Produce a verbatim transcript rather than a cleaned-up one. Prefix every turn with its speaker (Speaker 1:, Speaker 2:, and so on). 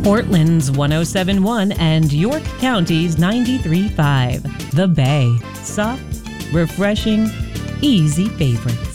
Speaker 1: Portland's one oh seven point one and York County's ninety-three point five. The Bay. Soft, refreshing, easy favorites.